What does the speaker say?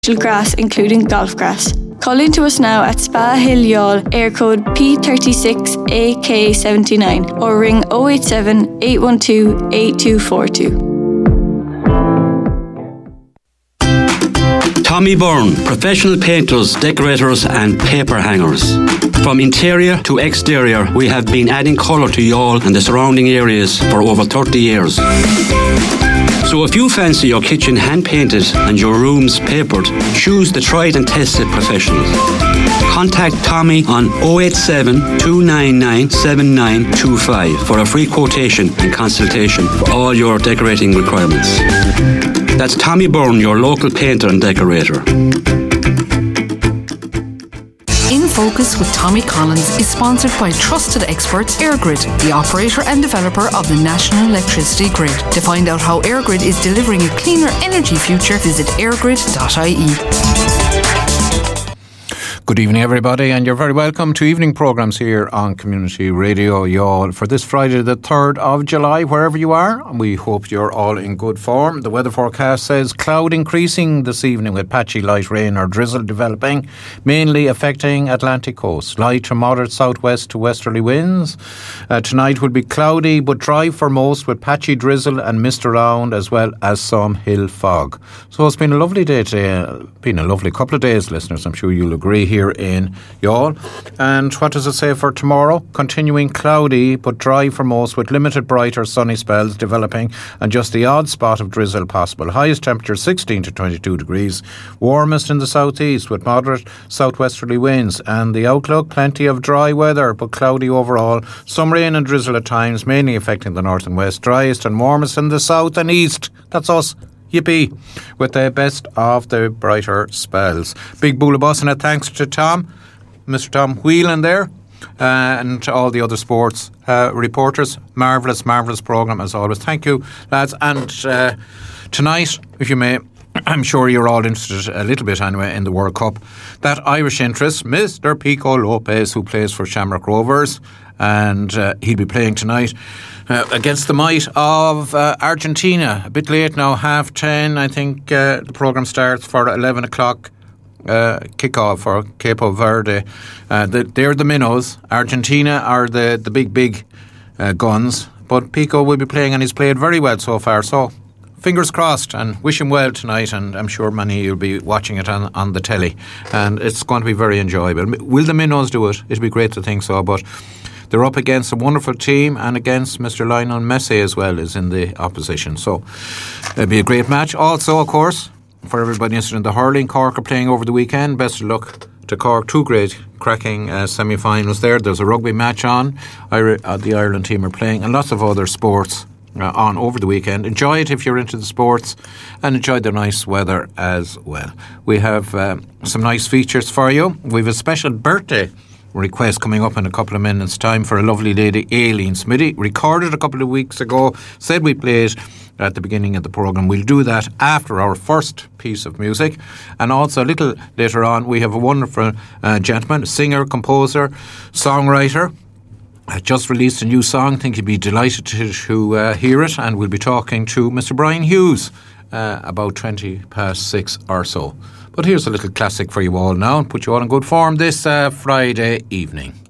grass including golf grass. Call in to us now at Spa Hill Youghal, air code P36AK79 or ring 087 812 8242. Tommy Byrne, professional painters, decorators and paper hangers. From interior to exterior, we have been adding colour to Youghal and the surrounding areas for over 30 years. So if you fancy your kitchen hand-painted and your rooms papered, choose the tried and tested professionals. Contact Tommy on 087 299 7925 for a free quotation and consultation for all your decorating requirements. That's Tommy Byrne, your local painter and decorator. In Focus with Tommy Collins is sponsored by trusted experts EirGrid, the operator and developer of the National Electricity Grid. To find out how EirGrid is delivering a cleaner energy future, visit airgrid.ie. Good evening, everybody, and you're very welcome to evening programmes here on Community Radio Youghal for this Friday the 3rd of July, wherever you are. We hope you're all in good form. The weather forecast says cloud increasing this evening with patchy light rain or drizzle developing, mainly affecting Atlantic coast. Light to moderate southwest to westerly winds. Tonight will be cloudy but dry for most with patchy drizzle and mist around as well as some hill fog. So it's been a lovely day today, been a lovely couple of days, listeners. I'm sure you'll agree here in Youghal. And what does it say for tomorrow? Continuing cloudy but dry for most with limited bright or sunny spells developing and just the odd spot of drizzle possible. Highest temperature 16 to 22 degrees. Warmest in the southeast with moderate southwesterly winds. And the outlook, plenty of dry weather but cloudy overall. Some rain and drizzle at times, mainly affecting the north and west. Driest and warmest in the south and east. That's us. Yippee, with the best of the brighter spells. Big Boolabus and a thanks to Tom, Mr. Tom Whelan there, and all the other sports reporters. Marvellous programme as always. Thank you, lads. And tonight, if you may, I'm sure you're all interested a little bit anyway in the World Cup. That Irish interest, Mr. Pico Lopez, who plays for Shamrock Rovers, and he'll be playing tonight against the might of Argentina. A bit late now, 10:30. I think the programme starts for 11 o'clock kick-off for Capo Verde. They're the minnows. Argentina are the big guns. But Pico will be playing, and he's played very well so far. So fingers crossed, and wish him well tonight, and I'm sure many of you will be watching it on the telly, and it's going to be very enjoyable. Will the minnows do it? It'll be great to think so, but they're up against a wonderful team and against Mr. Lionel Messi as well is in the opposition. So it'll be a great match. Also, of course, for everybody interested in the hurling, Cork are playing over the weekend. Best of luck to Cork. Two great cracking semi-finals there. There's a rugby match on. The Ireland team are playing, and lots of other sports on over the weekend. Enjoy it if you're into the sports, and enjoy the nice weather as well. We have some nice features for you. We have a special birthday request coming up in a couple of minutes' time for a lovely lady, Aileen Smitty. Recorded a couple of weeks ago, said we play it at the beginning of the programme. We'll do that after our first piece of music. And also a little later on, we have a wonderful gentleman, singer, composer, songwriter. Just released a new song. I think you'd be delighted to hear it. And we'll be talking to Mr. Brian Hughes about 6:20 or so. But here's a little classic for you all now and put you all in good form this Friday evening.